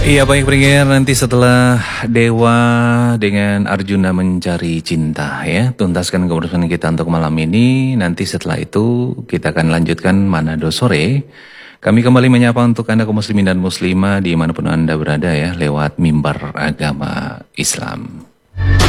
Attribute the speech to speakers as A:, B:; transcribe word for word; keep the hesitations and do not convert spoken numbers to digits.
A: Iya baik pendengar, nanti setelah Dewa dengan Arjuna mencari cinta ya, tuntaskan keputusan kita untuk malam ini. Nanti setelah itu kita akan lanjutkan Manado sore. Kami kembali menyapa untuk Anda kaum muslimin dan muslimah dimanapun Anda berada ya, lewat mimbar agama Islam.